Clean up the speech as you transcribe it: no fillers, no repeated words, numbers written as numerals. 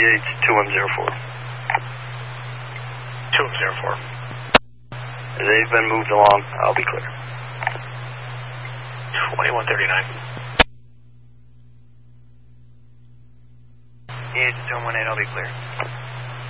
Yates, 2M04. 2M04. They've been moved along. I'll be clear. 2139. Yates, 218, I'll be clear.